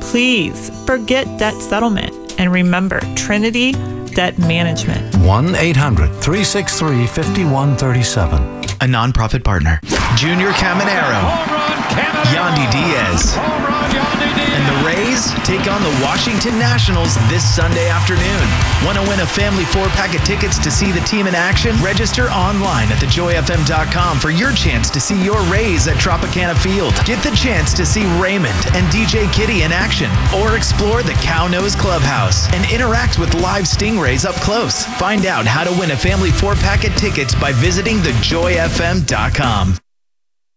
Please forget debt settlement and remember Trinity Debt Management. 1-800-363-5137. A nonprofit partner. Junior Caminero. Yandy Diaz. And the Rays take on the Washington Nationals this Sunday afternoon. Want to win a family 4-pack of tickets to see the team in action? Register online at thejoyfm.com for your chance to see your Rays at Tropicana Field. Get the chance to see Raymond and DJ Kitty in action, or explore the Cownose Clubhouse and interact with live Stingrays up close. Find out how to win a family 4-pack of tickets by visiting thejoyfm.com.